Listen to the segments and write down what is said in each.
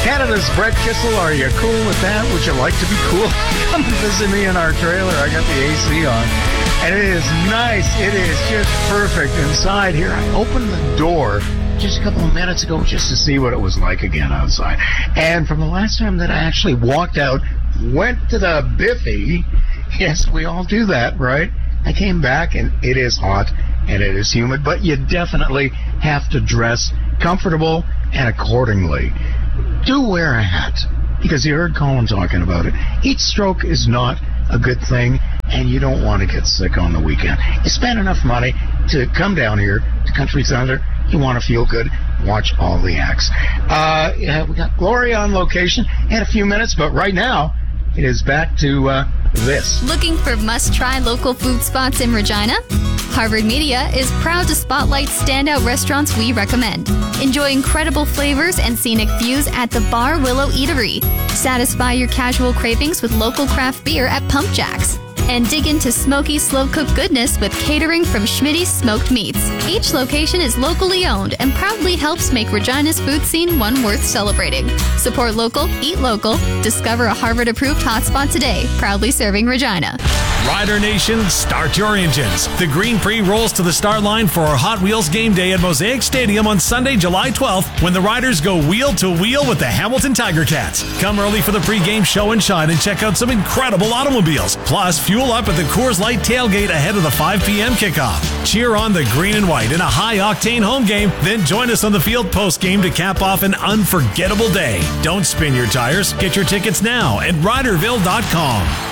Canada's Brett Kissel, are you cool with that? Would you like to be cool? Come and visit me in our trailer. I got the AC on. And it is nice. It is just perfect inside here. I opened the door just a couple of minutes ago just to see what it was like again outside. And from the last time that I actually walked out, went to the Biffy, yes, we all do that, right? I came back and it is hot and it is humid, but you definitely have to dress comfortable and accordingly. Do wear a hat, because you heard Colin talking about it. Heat stroke is not a good thing, and you don't want to get sick on the weekend. You spend enough money to come down here to Country Thunder. You want to feel good, watch all the acts. We got Gloria on location in a few minutes, but right now, it is back to this. Looking for must-try local food spots in Regina? Harvard Media is proud to spotlight standout restaurants we recommend. Enjoy incredible flavors and scenic views at the Bar Willow Eatery. Satisfy your casual cravings with local craft beer at Pump Jacks. And dig into smoky, slow-cooked goodness with catering from Schmitty's Smoked Meats. Each location is locally owned and proudly helps make Regina's food scene one worth celebrating. Support local, eat local. Discover a Harvard-approved hotspot today. Proudly serving Regina. Rider Nation, start your engines. The Green Prix rolls to the start line for our Hot Wheels game day at Mosaic Stadium on Sunday, July 12th, when the riders go wheel to wheel with the Hamilton Tiger Cats. Come early for the pre-game show and shine and check out some incredible automobiles. Plus, fuel up at the Coors Light tailgate ahead of the 5 p.m. kickoff. Cheer on the green and white in a high-octane home game, then join us on the field post-game to cap off an unforgettable day. Don't spin your tires. Get your tickets now at Riderville.com.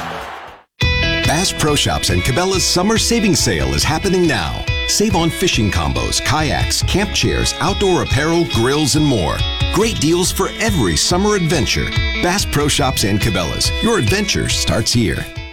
Bass Pro Shops and Cabela's Summer Savings Sale is happening now. Save on fishing combos, kayaks, camp chairs, outdoor apparel, grills, and more. Great deals for every summer adventure. Bass Pro Shops and Cabela's. Your adventure starts here.